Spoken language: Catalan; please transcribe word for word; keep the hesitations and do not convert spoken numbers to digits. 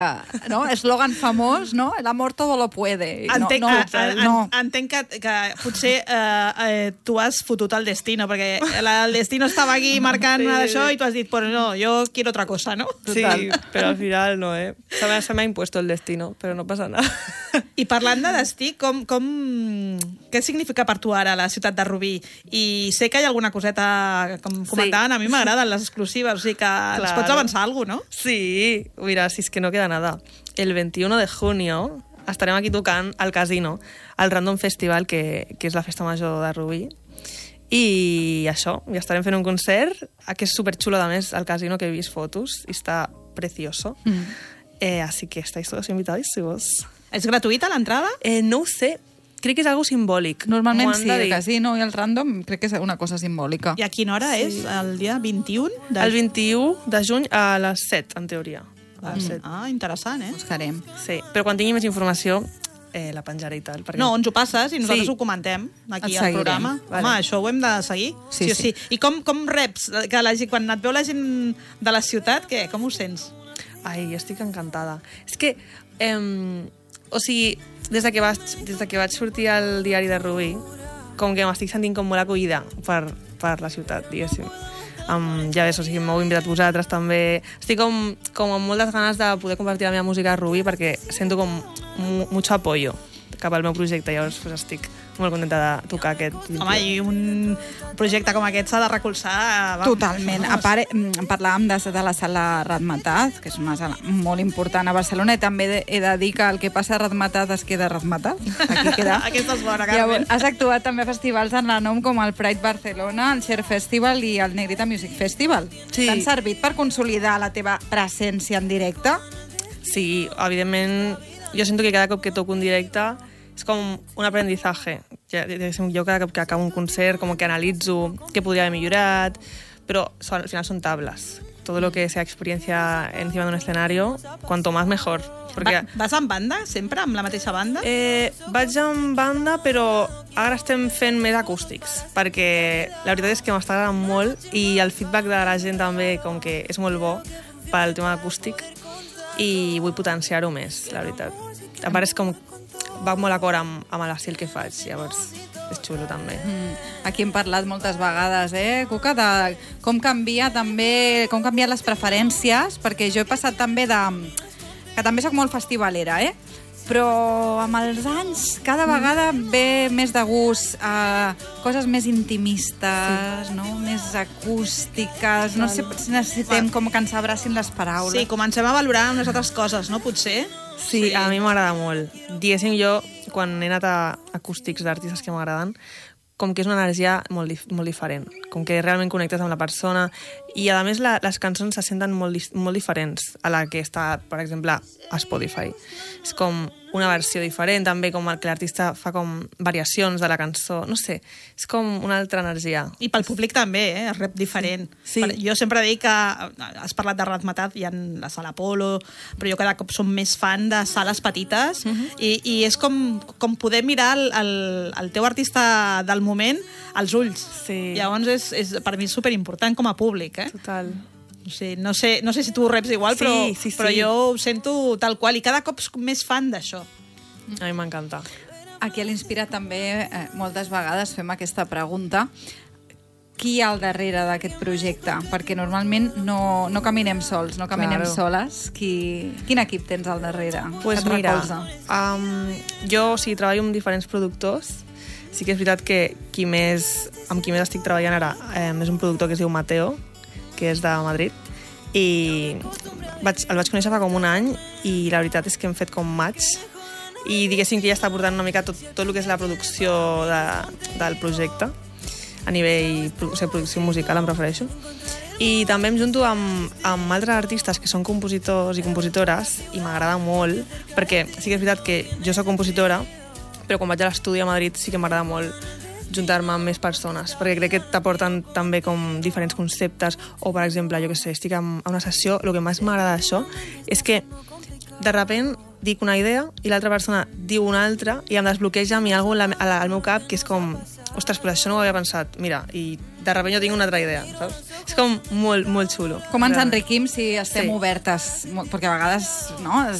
no? Eslògan famós, no? El amor todo lo puede. Entenc, no, no, a, a, no. entenc que, que potser eh, eh, tu has fotut el destino, perquè la, el destino estava aquí marcant Sí. això i tu has dit, pues no, yo quiero otra cosa, ¿no? Sí, pero al final no, ¿eh? Se me, se me ha impuesto el destino, pero no pasa nada. I parlant de destí, com, com, què significa per tu ara la ciutat de Rubí? I sé que hi ha alguna coseta, com comentaven, a mi m'agraden les exclusives, o sigui que ens Claro. pots avançar alguna cosa, no? Sí, mira, si es que no queda nada. El veintiuno de junio estarem aquí tocant al Casino, al Random Festival, que, que és la festa major de Rubí. I això, ja estarem fent un concert, que és superxulo, a més, al Casino, que he vist fotos, i està precioso. Mm. Eh, así que estáis todos invitadísimos. És gratuïta l'entrada? Eh, no ho sé, crec que és algo simbòlic. Normalment M'ho han sí, de el dir. casino i el random crec que és una cosa simbòlica. I a quina hora sí. és? El dia vint-i-u? De... El vint-i-u de juny a les set, en teoria. A les set. Ah, interessant, eh? Buscarem. Sí, però quan tingui més informació eh, la penjaré i tal. Perquè... No, ens ho passes i nosaltres Sí. ho comentem aquí Et al seguirem. programa. Vale. Home, això ho hem de seguir. Sí, sí, o sí. sí. I com, com reps? Que la, gent- quan et veu la gent de la ciutat, què? Com ho sents? Ai, estic encantada. És que, eh, o sigui, des de, que vaig, des de que vaig sortir al diari de Rubí, com que m'estic sentint com molt acollida per, per la ciutat, diguéssim. Um, ja ves, o sigui, m'heu invitat vosaltres també. Estic com, com amb moltes ganes de poder compartir la meva música a Rubí perquè sento com mu mucho apoyo cap al meu projecte, llavors pues, estic molt contenta de tocar aquest vídeo. Home, i un projecte com aquest s'ha de recolzar. Vamos. Totalment. A part, mm, parlàvem de, de la sala Razmetat, que és una sala molt important a Barcelona, i també de- he de dir que el que passa a Razmetat es queda a Razmetat. Aquí queda. Aquesta és bona, Carmen. Llavors, has actuat també a festivals en la nom com el Pride Barcelona, el Share Festival i el Negrita Music Festival. Sí. T'han servit per consolidar la teva presència en directe? Sí, evidentment, jo sento que cada cop que toco un directe és com un aprendizaje. Ja, jo cada cop que acabo un concert com que analitzo què podria haver millorat, però son, al final són tables. Todo lo que sea experiencia encima de un escenario, cuanto más mejor. Perquè, Va, vas amb banda, sempre, amb la mateixa banda? eh, vaig amb banda, però ara estem fent més acústics, perquè la veritat és que m'està agradant molt i el feedback de la gent també com que és molt bo pel tema acústic i vull potenciar-ho més, la veritat. A part és com va molt d'acord amb, amb l'estil que faig, llavors és xulo també. Mm. Aquí hem parlat moltes vegades, eh, Cuca, de com canvia també, com canvien les preferències, perquè jo he passat també de... que també sóc molt festivalera, eh? Però amb els anys cada vegada ve més de gust a coses més intimistes, sí. no? Més acústiques, no sé si necessitem com que ens abracin les paraules. Sí, comencem a valorar unes altres coses, no? Potser? Sí, sí. A mi m'agrada molt. Diguéssim, jo, quan he anat a acústics d'artistes que m'agraden, com que és una energia molt, dif molt diferent, com que realment connectes amb la persona i, a més, la, les cançons se senten molt, molt diferents a la que està, per exemple, a Spotify. És com una versió diferent, també com que l'artista fa com variacions de la cançó, no sé, és com una altra energia. I pel públic també, eh? És rep diferent. Sí. Per- Jo sempre dic que has parlat de Razmetat, hi ha la sala Apolo, però jo cada cop som més fan de sales petites uh -huh. i, i és com, com poder mirar el, el, el teu artista del moment als ulls. Sí. Llavors és, és per mi és superimportant com a públic, eh? Total. O sigui, no sé, no sé si tu ho reps igual, Sí, però, sí, sí. però jo ho sento tal qual i cada cop soc més fan d'això. A mi m'encanta. Aquí a l'Inspira també eh, moltes vegades fem aquesta pregunta. Qui hi ha al darrere d'aquest projecte? Perquè normalment no, no caminem sols, no caminem Claro. soles. Qui, quin equip tens al darrere? Pues que et mira, recolza? um, jo o sigui, treballo amb diferents productors. Sí que és veritat que qui més, amb qui més estic treballant ara eh, és un productor que es diu Mateo, que és de Madrid, i vaig, el vaig conèixer fa com un any i la veritat és que hem fet com match i diguéssim que ja està portant una mica tot, tot el que és la producció de, del projecte a nivell o sigui, producció musical, em refereixo. I també em junto amb, amb altres artistes que són compositors i compositores i m'agrada molt perquè sí que és veritat que jo soc compositora però quan vaig a l'estudi a Madrid sí que m'agrada molt juntar-me amb més persones, perquè crec que t'aporten també com diferents conceptes, o per exemple, jo que sé, estic en una sessió, el que més m'agrada d'això és que de sobte dic una idea i l'altra persona diu una altra i em desbloqueja a mi alguna cosa al meu cap que és com, ostres, però això no ho havia pensat, mira, i de repente jo tinc una altra idea, saps? És com molt, molt xulo. Com ens Ja. enriquim si estem Sí. obertes, mo- perquè a vegades no,